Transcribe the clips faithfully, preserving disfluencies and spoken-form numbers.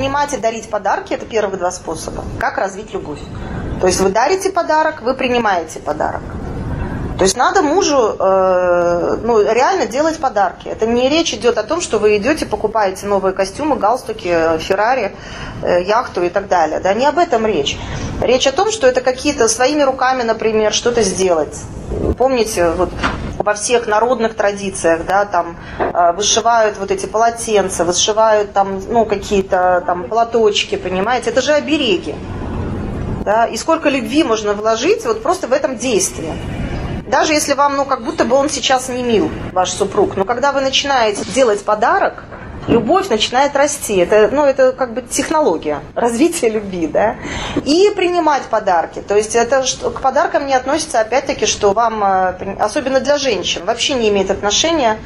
принимать и дарить подарки – это первые два способа. Как развить любовь. То есть вы дарите подарок, вы принимаете подарок. То есть надо мужу э, ну, реально делать подарки. Это не речь идет о том, что вы идете, покупаете новые костюмы, галстуки, Феррари, э, яхту и так далее. Да, не об этом речь. Речь о том, что это какие-то своими руками, например, что-то сделать. Помните, вот во всех народных традициях, да, там э, вышивают вот эти полотенца, вышивают там, ну, какие-то там платочки, понимаете? Это же обереги. Да? И сколько любви можно вложить вот просто в этом действии. Даже если вам, ну, как будто бы он сейчас не мил, ваш супруг, но когда вы начинаете делать подарок, любовь начинает расти. Это, ну, это как бы технология развития любви, да. И принимать подарки. То есть это, что, к подаркам не относится, опять-таки, что вам, особенно для женщин, вообще не имеет отношения,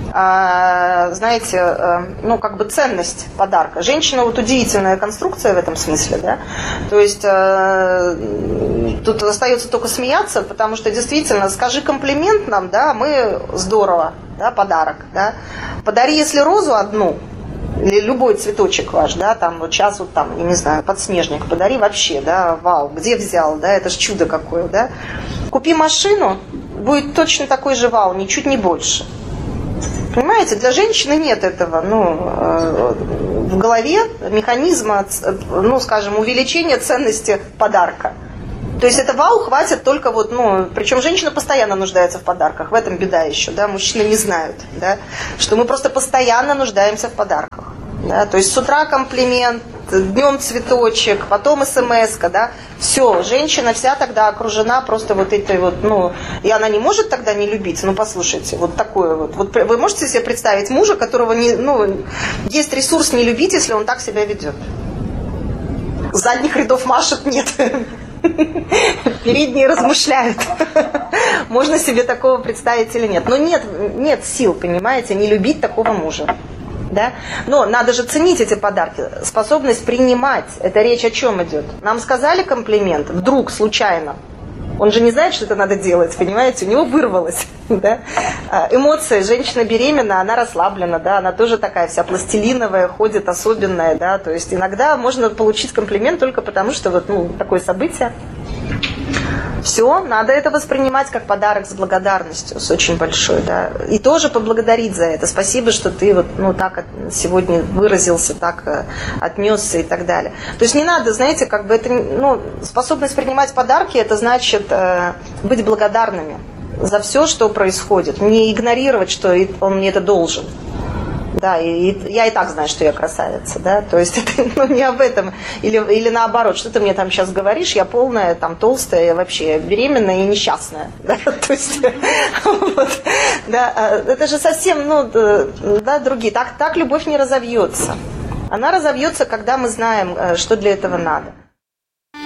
знаете, ну, как бы ценность подарка. Женщина вот удивительная конструкция в этом смысле, да. То есть тут остается только смеяться, потому что действительно, скажи комплимент нам, да, мы здорово, да, подарок, да. Подари, если розу одну, или любой цветочек ваш, да, там вот сейчас вот там, я не знаю, подснежник подари вообще, да, вау, где взял, да, это ж чудо какое, да. Купи машину, будет точно такой же вау, ничуть не больше. Понимаете, для женщины нет этого, ну, в голове механизма, ну, скажем, увеличения ценности подарка. То есть это вау хватит только вот, ну, причем женщина постоянно нуждается в подарках, в этом беда еще, да, мужчины не знают, да, что мы просто постоянно нуждаемся в подарках, да, то есть с утра комплимент, днем цветочек, потом смс-ка, да, все, женщина вся тогда окружена просто вот этой вот, ну, и она не может тогда не любить, ну, послушайте, вот такое вот, вот вы можете себе представить мужа, которого, не, ну, есть ресурс не любить, если он так себя ведет? С задних рядов машет, нет. Передние размышляют. Можно себе такого представить или нет. Но нет, нет сил, понимаете, не любить такого мужа. Да? Но надо же ценить эти подарки. Способность принимать. Это речь о чем идет? Нам сказали комплимент, вдруг, случайно. Он же не знает, что это надо делать, понимаете? У него вырвалось. Да? Эмоции. Женщина беременна, она расслаблена, да? Она тоже такая вся пластилиновая, ходит особенная. Да? То есть иногда можно получить комплимент только потому, что вот, ну, такое событие. Все, надо это воспринимать как подарок с благодарностью, с очень большой, да, и тоже поблагодарить за это. Спасибо, что ты вот, ну, так сегодня выразился, так отнесся и так далее. То есть не надо, знаете, как бы это, ну, способность принимать подарки, это значит э, быть благодарными за все, что происходит, не игнорировать, что он мне это должен. Да, и, и я и так знаю, что я красавица, да, то есть это, ну, не об этом, или, или наоборот, что ты мне там сейчас говоришь, я полная, там, толстая, вообще беременная и несчастная, да, то есть, вот, да, это же совсем, ну, да, другие, так, так любовь не разовьется, она разовьется, когда мы знаем, что для этого надо.